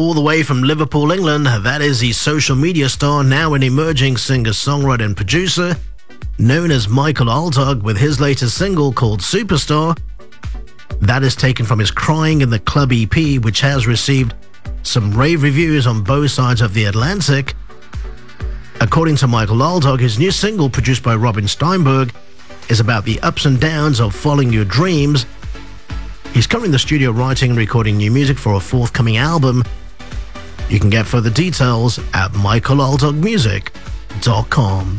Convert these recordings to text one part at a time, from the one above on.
All the way from Liverpool, England, that is the social media star, now an emerging singer-songwriter and producer, known as Michael Altog, with his latest single called Superstar. That is taken from his Crying in the Club EP, which has received some rave reviews on both sides of the Atlantic. According to Michael Altog, his new single, produced by Robin Steinberg, is about the ups and downs of following your dreams. He's currently in the studio writing and recording new music for a forthcoming album. You can get further details at michaelaltogmusic.com.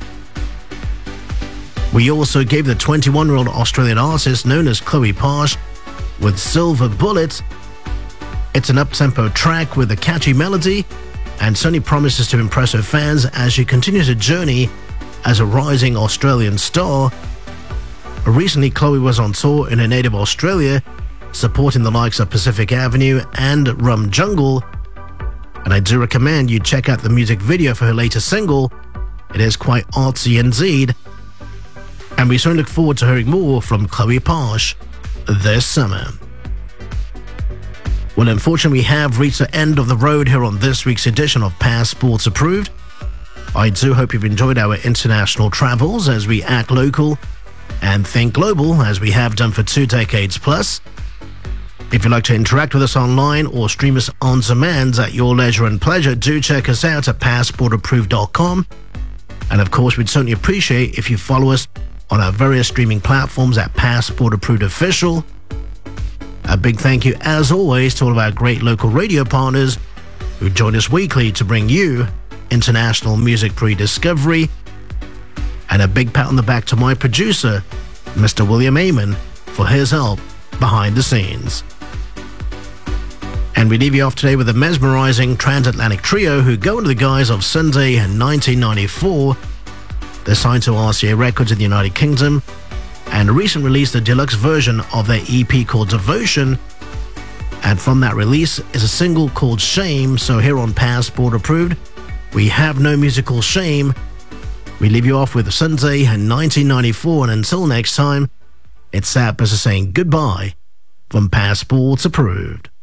We also gave the 21-year-old Australian artist known as Chloe Parsh with Silver Bullet. It's an up-tempo track with a catchy melody and certainly promises to impress her fans as she continues her journey as a rising Australian star. Recently, Chloe was on tour in her native Australia, supporting the likes of Pacific Avenue and Rum Jungle. And I do recommend you check out the music video for her latest single. It is quite artsy indeed. And we certainly look forward to hearing more from Chloe Parsh this summer. Well, unfortunately, we have reached the end of the road here on this week's edition of Passports Approved. I do hope you've enjoyed our international travels as we act local and think global, as we have done for 2 decades plus. If you'd like to interact with us online or stream us on demand at your leisure and pleasure, do check us out at passportapproved.com. And of course, we'd certainly appreciate if you follow us on our various streaming platforms at Passport Approved Official. A big thank you, as always, to all of our great local radio partners who join us weekly to bring you international music pre-discovery. And a big pat on the back to my producer, Mr. William Amon, for his help behind the scenes. And we leave you off today with a mesmerizing transatlantic trio who go under the guise of Sunday in 1994. They're signed to RCA Records in the United Kingdom and recently released a deluxe version of their EP called Devotion. And from that release is a single called Shame. So here on Passport Approved, we have no musical shame. We leave you off with Sunday in 1994, and until next time, it's sad business saying goodbye from Passports Approved.